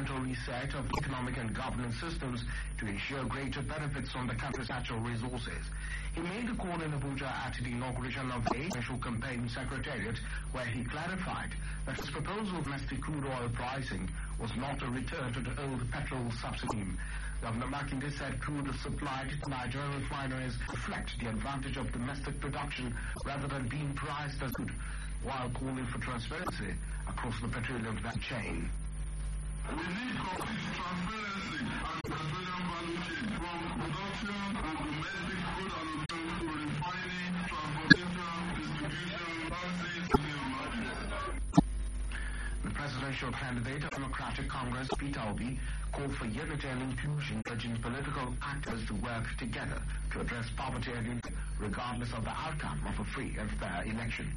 fundamental reset of economic and governance systems to ensure greater benefits from the country's natural resources. He made the call in Abuja at the inauguration of the Presidential Campaign Secretariat, where he clarified that his proposal of domestic crude oil pricing was not a return to the old petrol subsidy. Governor Makinde said crude supplied to Nigerian refineries reflect the advantage of domestic production rather than being priced as crude, while calling for transparency across the petroleum value chain. We need complete transparency at the petroleum value chain, from production of domestic crude and oil to refining, transportation, distribution, transit, and the market. The presidential candidate of Democratic Congress, Peter Obi, called for unity and inclusion, urging political actors to work together to address poverty and inequality, regardless of the outcome of a free and fair election.